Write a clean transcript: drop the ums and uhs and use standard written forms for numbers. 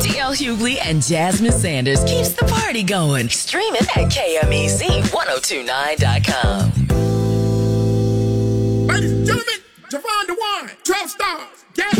DL Hughley and Jasmine Sanders keeps the party going. Streaming at KMEZ1029.com. Ladies and gentlemen, Javon DeWine, 12 stars.